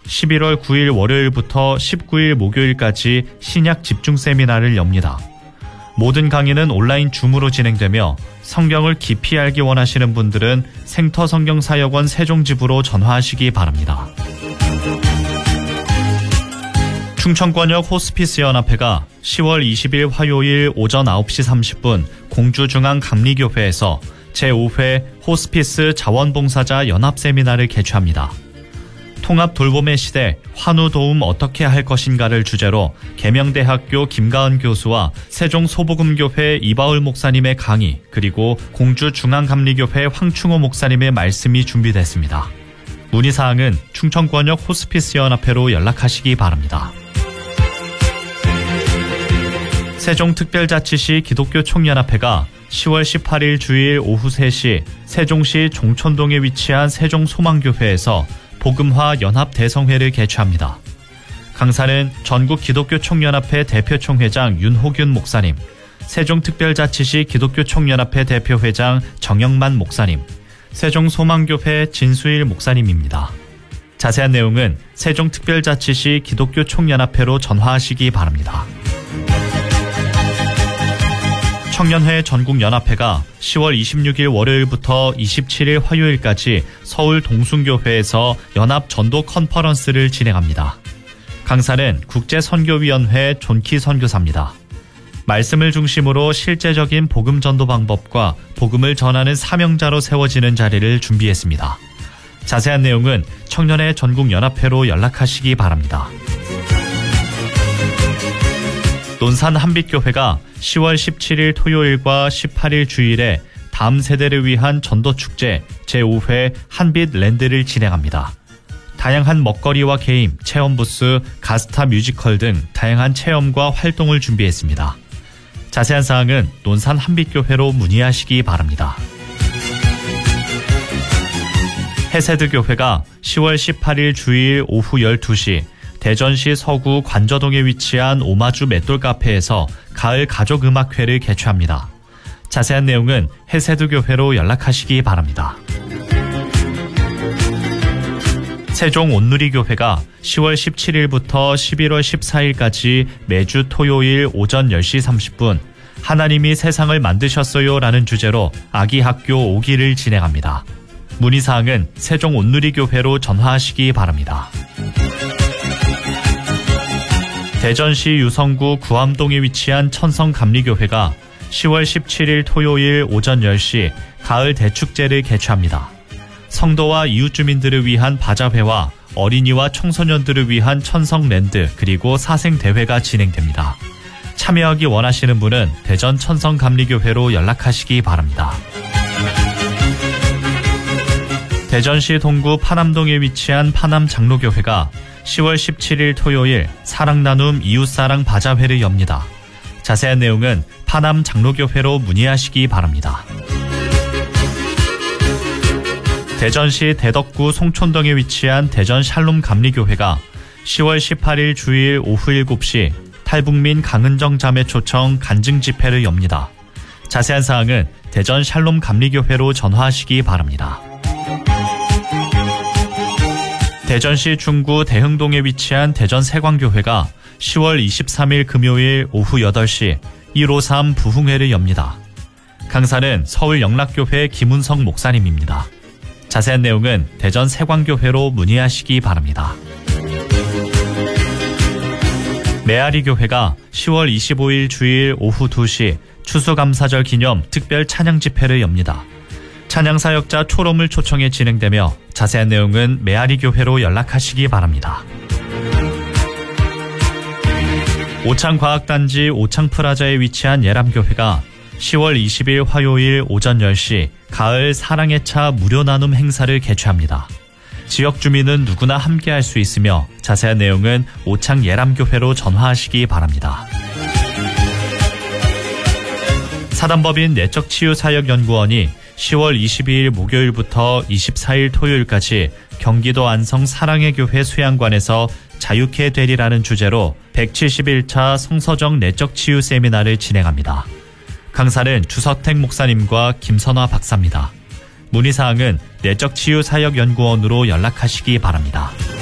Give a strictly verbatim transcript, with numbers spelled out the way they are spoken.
십일월 구일 월요일부터 십구일 목요일까지 신약 집중 세미나를 엽니다. 모든 강의는 온라인 줌으로 진행되며 성경을 깊이 알기 원하시는 분들은 생터성경사역원 세종지부로 전화하시기 바랍니다. 충청권역 호스피스연합회가 시월 이십일 화요일 오전 아홉시 삼십분 공주중앙감리교회에서 제오회 호스피스 자원봉사자 연합세미나를 개최합니다. 통합 돌봄의 시대, 환우도움 어떻게 할 것인가를 주제로 계명대학교 김가은 교수와 세종소복음교회 이바울 목사님의 강의, 그리고 공주중앙감리교회 황충호 목사님의 말씀이 준비됐습니다. 문의사항은 충청권역 호스피스연합회로 연락하시기 바랍니다. 세종특별자치시 기독교총연합회가 시월 십팔일 주일 오후 세시 세종시 종촌동에 위치한 세종소망교회에서 복음화 연합대성회를 개최합니다. 강사는 전국기독교총연합회 대표총회장 윤호균 목사님, 세종특별자치시 기독교총연합회 대표회장 정영만 목사님, 세종소망교회 진수일 목사님입니다. 자세한 내용은 세종특별자치시 기독교총연합회로 전화하시기 바랍니다. 청년회 전국연합회가 시월 이십육일 월요일부터 이십칠일 화요일까지 서울 동순교회에서 연합 전도 컨퍼런스를 진행합니다. 강사는 국제선교위원회 존키 선교사입니다. 말씀을 중심으로 실제적인 복음 전도 방법과 복음을 전하는 사명자로 세워지는 자리를 준비했습니다. 자세한 내용은 청년회 전국연합회로 연락하시기 바랍니다. 논산 한빛교회가 시월 십칠일 토요일과 십팔일 주일에 다음 세대를 위한 전도축제 제오회 한빛랜드를 진행합니다. 다양한 먹거리와 게임, 체험부스, 가스타 뮤지컬 등 다양한 체험과 활동을 준비했습니다. 자세한 사항은 논산 한빛교회로 문의하시기 바랍니다. 해세드교회가 시월 십팔일 주일 오후 열두시 대전시 서구 관저동에 위치한 오마주 맷돌 카페에서 가을 가족음악회를 개최합니다. 자세한 내용은 해세드교회로 연락하시기 바랍니다. 세종 온누리교회가 시월 십칠일부터 십일월 십사일까지 매주 토요일 오전 열시 삼십분 하나님이 세상을 만드셨어요 라는 주제로 아기학교 오기를 진행합니다. 문의사항은 세종 온누리교회로 전화하시기 바랍니다. 대전시 유성구 구암동에 위치한 천성감리교회가 시월 십칠일 토요일 오전 열시 가을 대축제를 개최합니다. 성도와 이웃주민들을 위한 바자회와 어린이와 청소년들을 위한 천성랜드 그리고 사생대회가 진행됩니다. 참여하기 원하시는 분은 대전 천성감리교회로 연락하시기 바랍니다. 대전시 동구 파남동에 위치한 파남장로교회가 시월 십칠일 토요일 사랑나눔 이웃사랑 바자회를 엽니다. 자세한 내용은 파남장로교회로 문의하시기 바랍니다. 대전시 대덕구 송촌동에 위치한 대전 샬롬 감리교회가 시월 십팔일 주일 오후 일곱시 탈북민 강은정 자매 초청 간증 집회를 엽니다. 자세한 사항은 대전 샬롬 감리교회로 전화하시기 바랍니다. 대전시 중구 대흥동에 위치한 대전 세광교회가 시월 이십삼일 금요일 오후 여덟시 일오삼 부흥회를 엽니다. 강사는 서울 영락교회 김은성 목사님입니다. 자세한 내용은 대전 세광교회로 문의하시기 바랍니다. 메아리교회가 시월 이십오일 주일 오후 두시 추수감사절 기념 특별 찬양 집회를 엽니다. 찬양사역자 초롬을 초청해 진행되며 자세한 내용은 메아리교회로 연락하시기 바랍니다. 오창과학단지 오창프라자에 위치한 예람교회가 시월 이십일 화요일 오전 열시 가을 사랑의 차 무료 나눔 행사를 개최합니다. 지역 주민은 누구나 함께할 수 있으며 자세한 내용은 오창 예람교회로 전화하시기 바랍니다. 사단법인 내적치유사역연구원이 시월 이십이일 목요일부터 이십사일 토요일까지 경기도 안성 사랑의 교회 수양관에서 자유케 되리라는 주제로 백칠십일차 성서적 내적치유 세미나를 진행합니다. 강사는 주서택 목사님과 김선화 박사입니다. 문의사항은 내적치유사역연구원으로 연락하시기 바랍니다.